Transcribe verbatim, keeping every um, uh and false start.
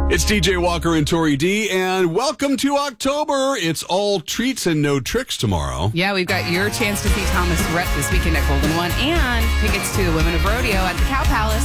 It's D J Walker and Tori D, and welcome to October. It's all treats and no tricks tomorrow. Yeah, we've got your chance to see Thomas Rhett this weekend at Golden One and tickets to the Women of Rodeo at the Cow Palace.